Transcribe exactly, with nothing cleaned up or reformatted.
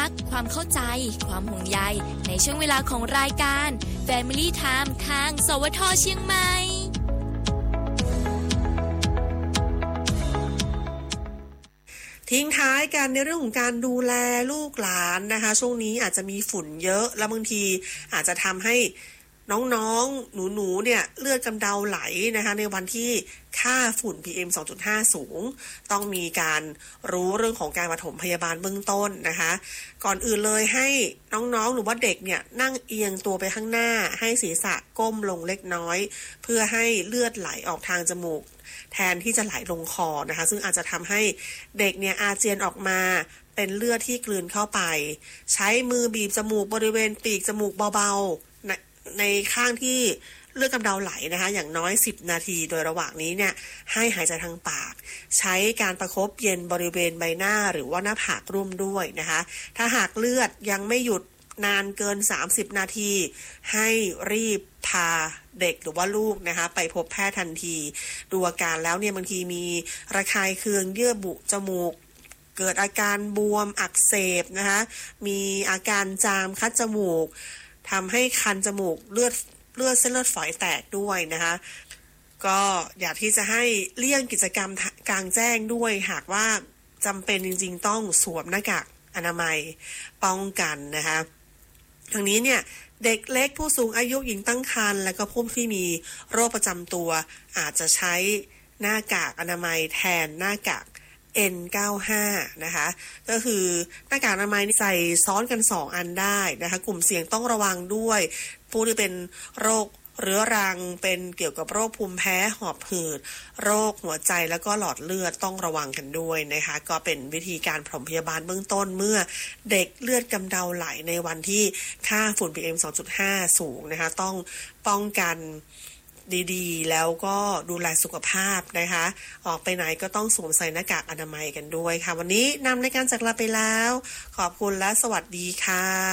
กความเข้าใจความห่วงใยในช่วงเวลาของรายการ Family Time ทางสวทเชียงใหม่ทิ้งท้ายกันในเรื่องของการดูแลลูกหลานนะคะช่วงนี้อาจจะมีฝุ่นเยอะแล้วบางทีอาจจะทำให้น้องๆหนูๆเนี่ยเลือดกำเดาไหลนะคะในวันที่ค่าฝุ่น พี เอ็ม สองจุดห้า สูงต้องมีการรู้เรื่องของการปฐมพยาบาลเบื้องต้นนะคะก่อนอื่นเลยให้น้องๆหรือว่าเด็กเนี่ยนั่งเอียงตัวไปข้างหน้าให้ศีรษะก้มลงเล็กน้อยเพื่อให้เลือดไหลออกทางจมูกแทนที่จะไหลลงคอนะคะซึ่งอาจจะทำให้เด็กเนี่ยอาเจียนออกมาเป็นเลือดที่กลืนเข้าไปใช้มือบีบจมูกบริเวณปีกจมูกเบาๆในในข้างที่เลือดกำเดาไหลนะคะอย่างน้อยสิบนาทีโดยระหว่างนี้เนี่ยให้หายใจทางปากใช้การประคบเย็นบริเวณใบหน้าหรือว่าหน้าผากร่วมด้วยนะคะถ้าหากเลือดยังไม่หยุดนานเกินสามสิบนาทีให้รีบพาเด็กหรือว่าลูกนะคะไปพบแพทย์ทันทีดูอาการแล้วเนี่ยบางทีมีระคายเคืองเยื่อบุจมูกเกิดอาการบวมอักเสบนะคะมีอาการจามคัดจมูกทำให้คันจมูกเลือดเลือดเส้นเลือดฝอยแตกด้วยนะคะก็อยากที่จะให้เลี่ยงกิจกรรมกลางแจ้งด้วยหากว่าจำเป็นจริงๆต้องสวมหน้ากากอนามัยป้องกันนะคะทั้งนี้เนี่ยเด็กเล็กผู้สูงอายุหญิงตั้งครรภ์และก็ผู้ที่มีโรคประจำตัวอาจจะใช้หน้ากากอนามัยแทนหน้ากาก เอ็น เก้าสิบห้า นะคะก็คือหน้ากากอนามัยใส่ซ้อนกันสองอันได้นะคะกลุ่มเสี่ยงต้องระวังด้วยผู้ที่เป็นโรคเรื้อรังเป็นเกี่ยวกับโรคภูมิแพ้หอบหืดโรคหัวใจแล้วก็หลอดเลือดต้องระวังกันด้วยนะคะก็เป็นวิธีการปฐมพยาบาลเบื้องต้นเมื่อเด็กเลือดกำเดาไหลในวันที่ค่าฝุ่น พี เอ็ม สองจุดห้า สูงนะคะต้องป้องกันดีๆแล้วก็ดูแลสุขภาพนะคะออกไปไหนก็ต้องสวมใส่หน้ากากอนามัยกันด้วยค่ะวันนี้นำรายการจากลาไปแล้วขอบคุณและสวัสดีค่ะ